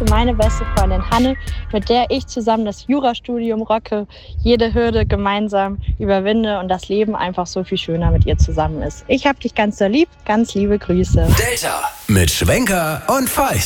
Grüße, meine beste Freundin Hanne, mit der ich zusammen das Jurastudium rocke, jede Hürde gemeinsam überwinde und das Leben einfach so viel schöner mit ihr zusammen ist. Ich hab dich ganz so lieb, ganz liebe Grüße. Delta mit Schwenker und Feist.